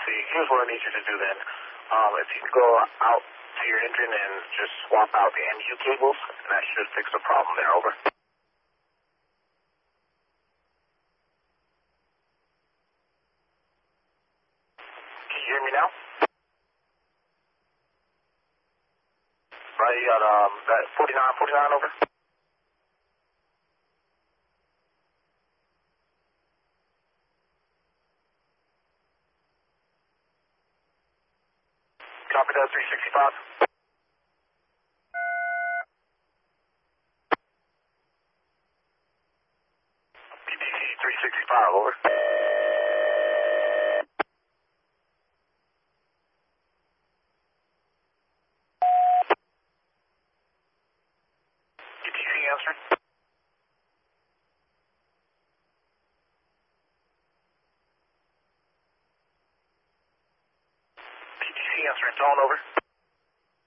see, here's what I need you to do then. If you can go out to your engine and just swap out the MU cables, and that should fix the problem there. Over. Can you hear me now? Right, you got that 49, over. Copy that, 365. PTC 365, over. PTC answering. PTC answering, tone, over.